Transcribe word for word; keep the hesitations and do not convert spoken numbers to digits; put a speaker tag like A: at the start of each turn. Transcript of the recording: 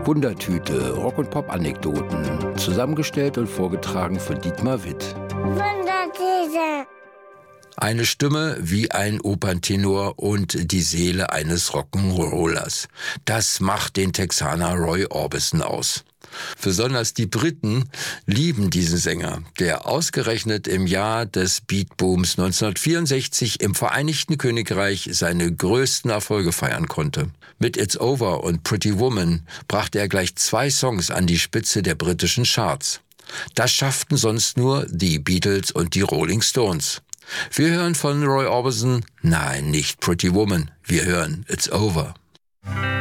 A: Wundertüte, Rock- und Pop-Anekdoten, zusammengestellt und vorgetragen von Dietmar Witt.
B: Wundertüte.
C: Eine Stimme wie ein Operntenor und die Seele eines Rock'n'Rollers. Das macht den Texaner Roy Orbison aus. Besonders die Briten lieben diesen Sänger, der ausgerechnet im Jahr des Beatbooms neunzehnhundertvierundsechzig im Vereinigten Königreich seine größten Erfolge feiern konnte. Mit It's Over und Pretty Woman brachte er gleich zwei Songs an die Spitze der britischen Charts. Das schafften sonst nur die Beatles und die Rolling Stones. Wir hören von Roy Orbison, nein, nicht Pretty Woman, wir hören It's Over.